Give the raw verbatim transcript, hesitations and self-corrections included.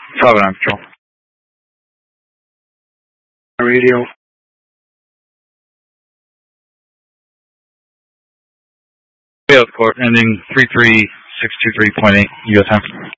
Solid on control. Radio. Failed court ending three three six two three point eight U S time.